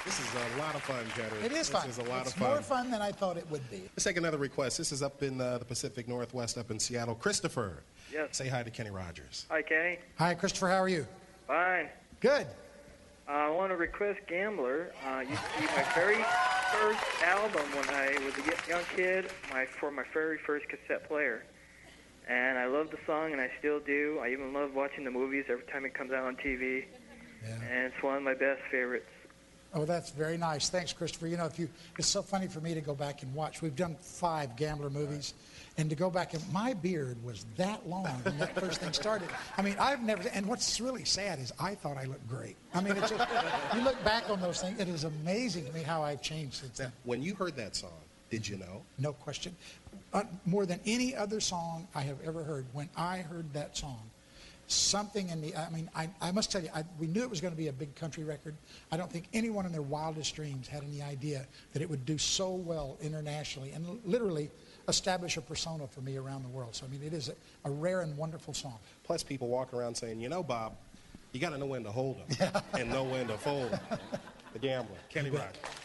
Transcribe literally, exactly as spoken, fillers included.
This is a lot of fun, Kenny. It is fun. This is a lot it's of fun. more fun than I thought it would be. Let's take another request. This is up in uh, the Pacific Northwest, up in Seattle. Christopher. Yes. Say hi to Kenny Rogers. Hi, Kenny. Hi, Christopher. How are you? Fine. Good. Uh, I want to request Gambler. Uh, used to be my very first album when I was a y- young kid, my for my very first cassette player. And I love the song, and I still do. I even love watching the movies every time it comes out on T V. Yeah. And it's one of my best favorites. Oh, that's very nice. Thanks, Christopher. You know, if you, it's so funny for me to go back and watch. We've done five Gambler movies, and to go back and my beard was that long when that first thing started. I mean, I've never. And what's really sad is I thought I looked great. I mean, it's just, you look back on those things. It is amazing to me how I've changed since Now, then. when you heard that song, did you know? No question. Uh, more than any other song I have ever heard, when I heard that song, something in the, I mean, I, I must tell you, I, we knew it was going to be a big country record. I don't think anyone in their wildest dreams had any idea that it would do so well internationally and l- literally establish a persona for me around the world. So, I mean, it is a, a rare and wonderful song. Plus, people walk around saying, you know, Bob, you got to know when to hold them and know when to fold them. The Gambler, Kenny Rogers.